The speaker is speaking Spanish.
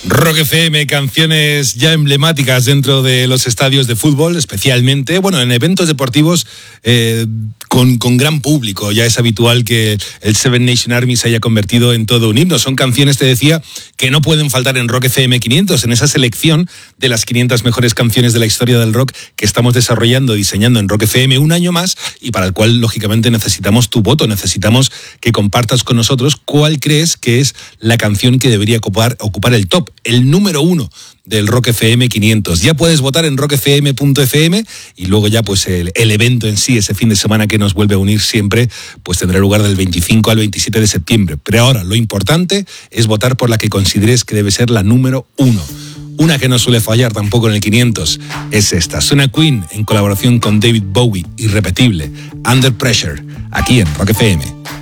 Rock FM, canciones ya emblemáticas dentro de los estadios de fútbol, especialmente, bueno, en eventos deportivos con gran público. Ya es habitual que el Seven Nation Army se haya convertido en todo un himno. Son canciones, te decía, que no pueden faltar en Rock FM 500, en esa selección de las 500 mejores canciones de la historia del rock que estamos desarrollando, diseñando en Rock FM un año más, y para el cual, lógicamente, necesitamos tu voto, necesitamos que compartas con nosotros cuál crees que es la canción que debería ocupar el top, el número 1 del Rock FM 500. Ya puedes votar en rockfm.fm y luego ya pues el evento en sí, ese fin de semana que nos vuelve a unir siempre, pues tendrá lugar del 25 al 27 de septiembre. Pero ahora lo importante es votar por la que consideres que debe ser la número 1. Una que no suele fallar tampoco en el 500 es esta. Suena Queen en colaboración con David Bowie, irrepetible, Under Pressure, aquí en Rock FM.